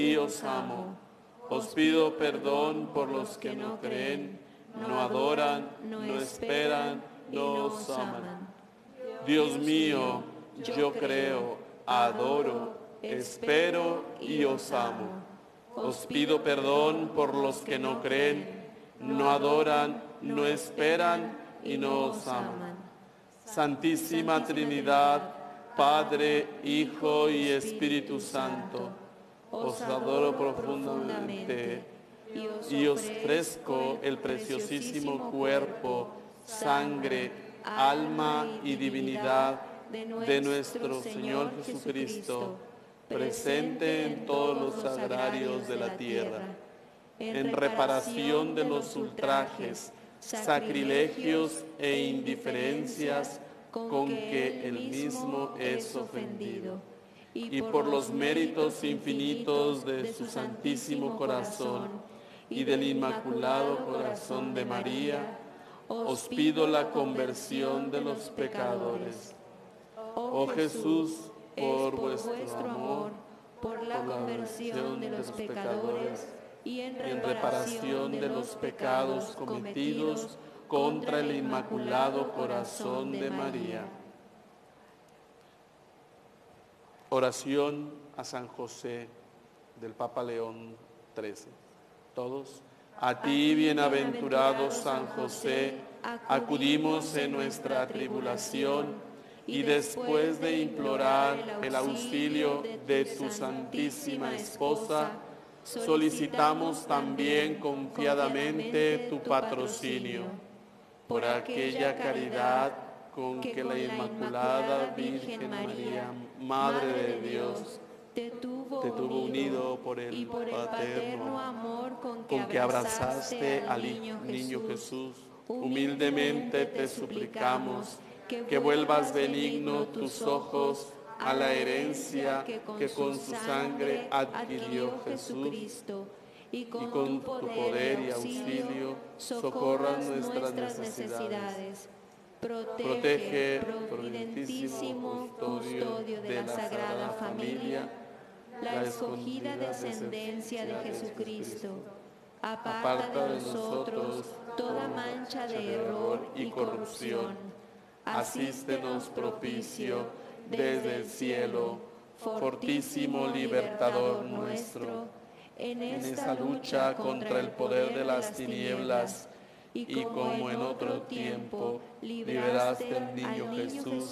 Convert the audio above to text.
y os amo. Os pido perdón por los que no creen, no adoran, no esperan, no os aman. Dios mío, yo creo, adoro, espero y os amo. Os pido perdón por los que no creen, no adoran, no esperan y no os aman. Santísima Trinidad, Padre, Hijo y Espíritu Santo, os adoro profundamente y os ofrezco el preciosísimo cuerpo, sangre, alma y divinidad de nuestro Señor Jesucristo, presente en todos los sagrarios de la tierra, en reparación de los ultrajes, sacrilegios e indiferencias con que él mismo es ofendido, y por los méritos infinitos de su Santísimo Corazón y del Inmaculado Corazón de María, os pido la conversión de los pecadores. Oh Jesús, por vuestro amor, por la conversión de los pecadores y en reparación de los pecados cometidos contra el Inmaculado Corazón de María. Oración a San José del Papa León XIII. Todos. A ti, bienaventurado San José, acudimos en nuestra tribulación y después de implorar el auxilio de tu Santísima Esposa, solicitamos también confiadamente tu patrocinio. Por aquella caridad con que la Inmaculada Virgen María, Madre de Dios, te tuvo unido por el paterno amor con que abrazaste al niño Jesús. Humildemente te suplicamos que vuelvas benigno tus ojos a la herencia que con su sangre adquirió Jesús, y con tu poder y auxilio socorras nuestras necesidades. Protege, prudentísimo custodio de la Sagrada Familia, la escogida descendencia de Jesucristo. Aparta de nosotros toda mancha de error y corrupción. Asístenos propicio desde el cielo, fortísimo libertador nuestro, en esta lucha contra el poder de las tinieblas, y como en otro tiempo liberaste al niño Jesús